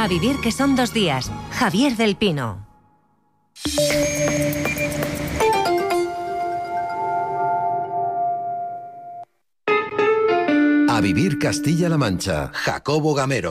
A vivir que son 2 días. Javier del Pino. A vivir Castilla-La Mancha. Jacobo Gamero.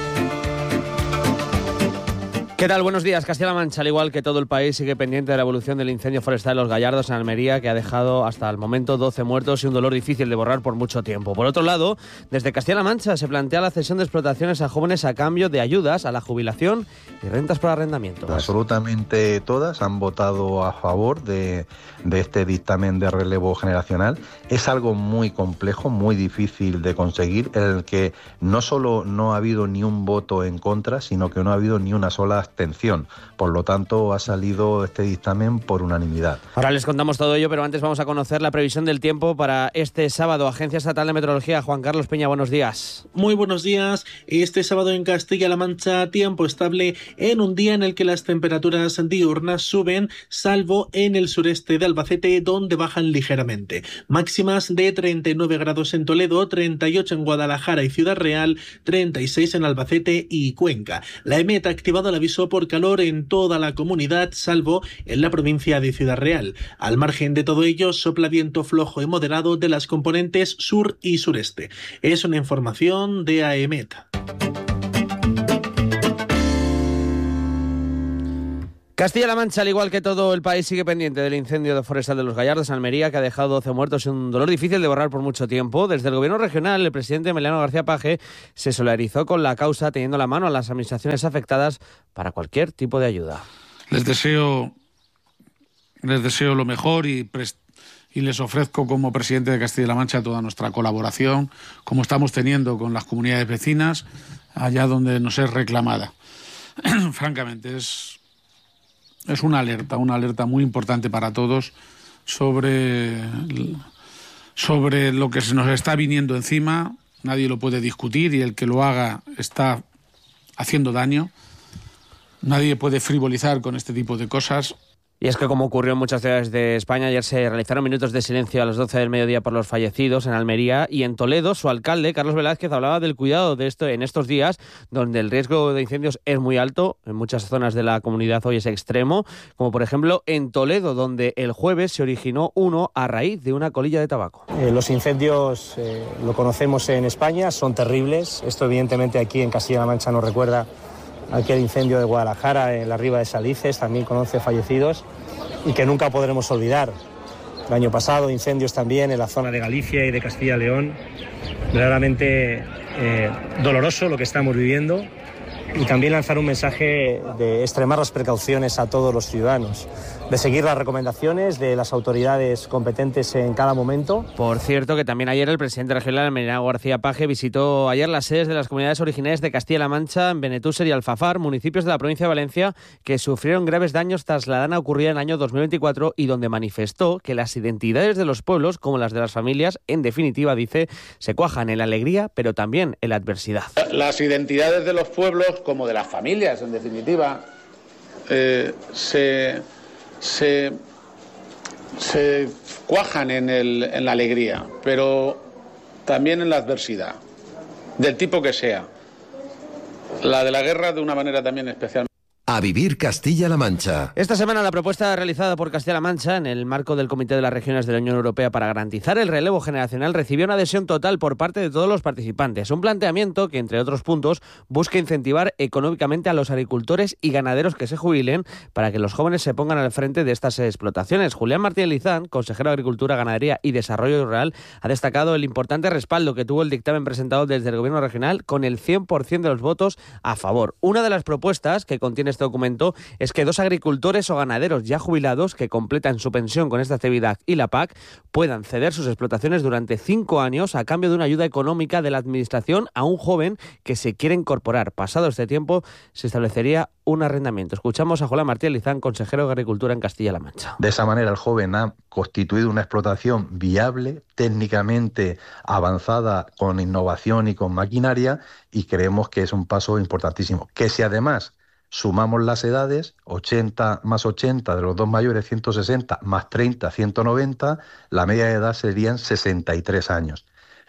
¿Qué tal? Buenos días. Castilla-La Mancha, al igual que todo el país, sigue pendiente de la evolución del incendio forestal de Los Gallardos en Almería, que ha dejado hasta el momento 12 muertos y un dolor difícil de borrar por mucho tiempo. Por otro lado, desde Castilla-La Mancha se plantea la cesión de explotaciones a jóvenes a cambio de ayudas a la jubilación y rentas por arrendamiento. Absolutamente todas han votado a favor de este dictamen de relevo generacional. Es algo muy complejo, muy difícil de conseguir, en el que no solo no ha habido ni un voto en contra, sino que no ha habido ni una sola abstención. Por lo tanto, ha salido este dictamen por unanimidad. Ahora les contamos todo ello, pero antes vamos a conocer la previsión del tiempo para este sábado. Agencia Estatal de Meteorología, Juan Carlos Peña, buenos días. Muy buenos días. Este sábado en Castilla-La Mancha, tiempo estable en un día en el que las temperaturas diurnas suben, salvo en el sureste de Albacete, donde bajan ligeramente. Máximas de 39 grados en Toledo, 38 en Guadalajara y Ciudad Real, 36 en Albacete y Cuenca. La EMET ha activado el aviso por calor en toda la comunidad, salvo en la provincia de Ciudad Real. Al margen de todo ello, sopla viento flojo y moderado de las componentes sur y sureste. Es una información de AEMET. Castilla-La Mancha, al igual que todo el país, sigue pendiente del incendio forestal de Los Gallardos en Almería, que ha dejado 12 muertos y un dolor difícil de borrar por mucho tiempo. Desde el gobierno regional, el presidente Emiliano García Paje se solidarizó con la causa, teniendo la mano a las administraciones afectadas para cualquier tipo de ayuda. Les deseo lo mejor y les ofrezco como presidente de Castilla-La Mancha toda nuestra colaboración, como estamos teniendo con las comunidades vecinas, allá donde nos es reclamada. Francamente, es una alerta muy importante para todos sobre lo que se nos está viniendo encima. Nadie lo puede discutir y el que lo haga está haciendo daño. Nadie puede frivolizar con este tipo de cosas. Y es que, como ocurrió en muchas ciudades de España, ayer se realizaron minutos de silencio a las 12 del mediodía por los fallecidos en Almería, y en Toledo su alcalde, Carlos Velázquez, hablaba del cuidado de esto en estos días, donde el riesgo de incendios es muy alto. En muchas zonas de la comunidad hoy es extremo, como por ejemplo en Toledo, donde el jueves se originó uno a raíz de una colilla de tabaco. Los incendios lo conocemos en España, son terribles. Esto evidentemente aquí en Castilla-La Mancha nos recuerda aquel incendio de Guadalajara en la Riva de Salices, también con 11 fallecidos, y que nunca podremos olvidar. El año pasado incendios también en la zona de Galicia y de Castilla y León. Verdaderamente doloroso lo que estamos viviendo, y también lanzar un mensaje de extremar las precauciones a todos los ciudadanos, de seguir las recomendaciones de las autoridades competentes en cada momento. Por cierto, que también ayer el presidente regional, Emiliano García Paje, visitó ayer las sedes de las comunidades originarias de Castilla-La Mancha, en Benetúser y Alfafar, municipios de la provincia de Valencia que sufrieron graves daños tras la dana ocurrida en el año 2024, y donde manifestó que las identidades de los pueblos, como las de las familias, en definitiva, dice, se cuajan en la alegría, pero también en la adversidad. Las identidades de los pueblos, como de las familias, en definitiva, se cuajan en la alegría, pero también en la adversidad, del tipo que sea. La de la guerra, de una manera también especial. A vivir Castilla-La Mancha. Esta semana la propuesta realizada por Castilla-La Mancha en el marco del Comité de las Regiones de la Unión Europea para garantizar el relevo generacional recibió una adhesión total por parte de todos los participantes. Un planteamiento que, entre otros puntos, busca incentivar económicamente a los agricultores y ganaderos que se jubilen para que los jóvenes se pongan al frente de estas explotaciones. Julián Martínez Lizán, consejero de Agricultura, Ganadería y Desarrollo Rural, ha destacado el importante respaldo que tuvo el dictamen presentado desde el Gobierno regional, con el 100% de los votos a favor. Una de las propuestas que contiene este documento es que 2 agricultores o ganaderos ya jubilados que completan su pensión con esta actividad y la PAC puedan ceder sus explotaciones durante 5 años a cambio de una ayuda económica de la Administración a un joven que se quiere incorporar. Pasado este tiempo se establecería un arrendamiento. Escuchamos a Julián Martínez Lizán, consejero de Agricultura en Castilla-La Mancha. De esa manera el joven ha constituido una explotación viable, técnicamente avanzada, con innovación y con maquinaria, y creemos que es un paso importantísimo. Que si además sumamos las edades, 80 más 80 de los 2 mayores, 160, más 30, 190, la media de edad serían 63 años.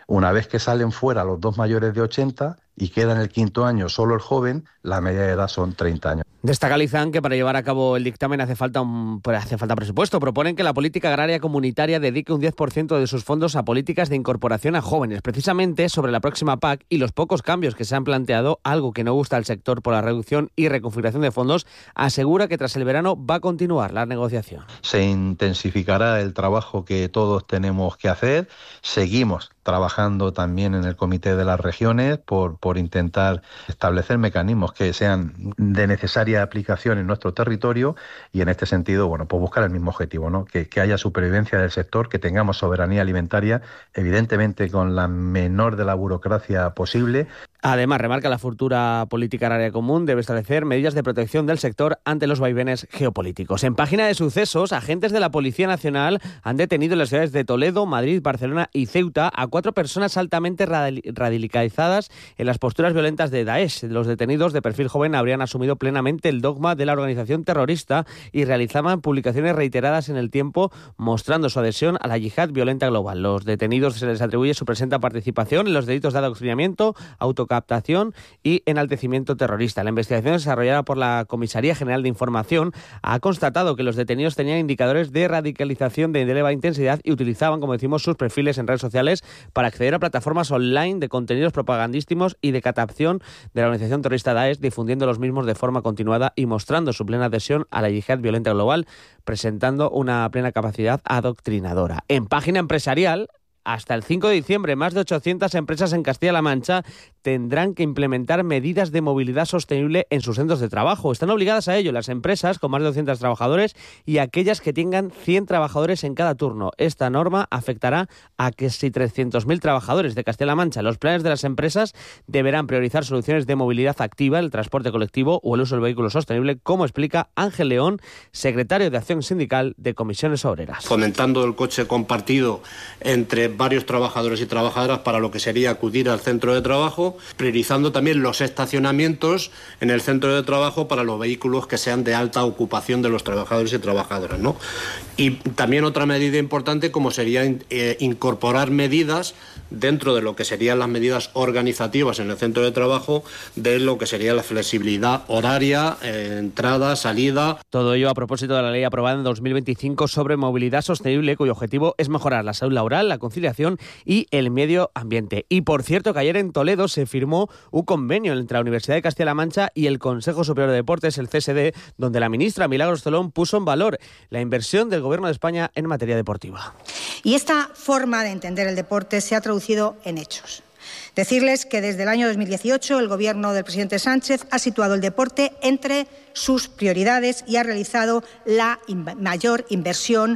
Una vez que salen fuera los 2 mayores de 80 y queda en el 5º año solo el joven, la media de edad son 30 años. Destaca Lizán que para llevar a cabo el dictamen hace falta presupuesto. Proponen que la política agraria comunitaria dedique un 10% de sus fondos a políticas de incorporación a jóvenes. Precisamente sobre la próxima PAC y los pocos cambios que se han planteado, algo que no gusta al sector por la reducción y reconfiguración de fondos, asegura que tras el verano va a continuar la negociación. Se intensificará el trabajo que todos tenemos que hacer. Seguimos trabajando también en el Comité de las Regiones por intentar establecer mecanismos que sean de necesaria aplicación en nuestro territorio y en este sentido, bueno, pues buscar el mismo objetivo, ¿no? Que haya supervivencia del sector, que tengamos soberanía alimentaria, evidentemente con la menor de la burocracia posible. Además, remarca la futura política agraria común debe establecer medidas de protección del sector ante los vaivenes geopolíticos. En página de sucesos, agentes de la Policía Nacional han detenido en las ciudades de Toledo, Madrid, Barcelona y Ceuta a 4 personas altamente radicalizadas en las posturas violentas de Daesh. Los detenidos de perfil joven habrían asumido plenamente el dogma de la organización terrorista y realizaban publicaciones reiteradas en el tiempo mostrando su adhesión a la yihad violenta global. Los detenidos se les atribuye su presunta participación en los delitos de adoctrinamiento, autocaptación y enaltecimiento terrorista. La investigación desarrollada por la Comisaría General de Información ha constatado que los detenidos tenían indicadores de radicalización de elevada intensidad y utilizaban, como decimos, sus perfiles en redes sociales para acceder a plataformas online de contenidos propagandísticos y de captación de la organización terrorista Daesh, difundiendo los mismos de forma continuada y mostrando su plena adhesión a la yihad violenta global, presentando una plena capacidad adoctrinadora. En página empresarial, hasta el 5 de diciembre, más de 800 empresas en Castilla-La Mancha tendrán que implementar medidas de movilidad sostenible en sus centros de trabajo. Están obligadas a ello las empresas con más de 200 trabajadores y aquellas que tengan 100 trabajadores en cada turno. Esta norma afectará a casi 300.000 trabajadores de Castilla-La Mancha. Los planes de las empresas deberán priorizar soluciones de movilidad activa, el transporte colectivo o el uso del vehículo sostenible, como explica Ángel León, secretario de Acción Sindical de Comisiones Obreras. Fomentando el coche compartido entre varios trabajadores y trabajadoras para lo que sería acudir al centro de trabajo, priorizando también los estacionamientos en el centro de trabajo para los vehículos que sean de alta ocupación de los trabajadores y trabajadoras, ¿no? Y también otra medida importante como sería incorporar medidas dentro de lo que serían las medidas organizativas en el centro de trabajo de lo que sería la flexibilidad horaria, entrada, salida. Todo ello a propósito de la ley aprobada en 2025 sobre movilidad sostenible, cuyo objetivo es mejorar la salud laboral, la conciliación y el medio ambiente. Y por cierto que ayer en Toledo se firmó un convenio entre la Universidad de Castilla-La Mancha y el Consejo Superior de Deportes, el CSD, donde la ministra Milagros Tolón puso en valor la inversión del Gobierno de España en materia deportiva. Y esta forma de entender el deporte se ha traducido en hechos. Decirles que desde el año 2018 el Gobierno del presidente Sánchez ha situado el deporte entre sus prioridades y ha realizado la mayor inversión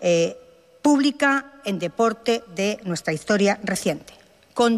pública en deporte de nuestra historia reciente, con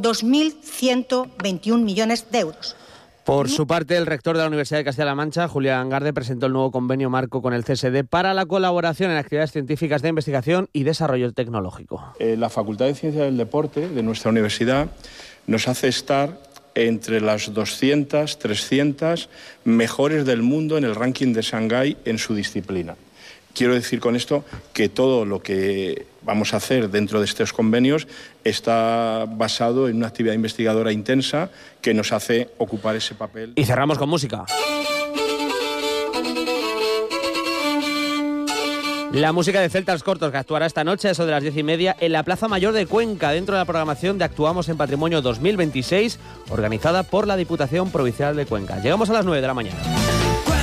2.121 millones de euros. Por su parte, el rector de la Universidad de Castilla-La Mancha, Julián Garde, presentó el nuevo convenio marco con el CSD para la colaboración en actividades científicas de investigación y desarrollo tecnológico. La Facultad de Ciencias del Deporte de nuestra universidad nos hace estar entre las 200, 300 mejores del mundo en el ranking de Shanghái en su disciplina. Quiero decir con esto que todo lo que vamos a hacer dentro de estos convenios está basado en una actividad investigadora intensa que nos hace ocupar ese papel. Y cerramos con música. La música de Celtas Cortos, que actuará esta noche a eso de las 10:30 en la Plaza Mayor de Cuenca, dentro de la programación de Actuamos en Patrimonio 2026, organizada por la Diputación Provincial de Cuenca. Llegamos a las 9 de la mañana.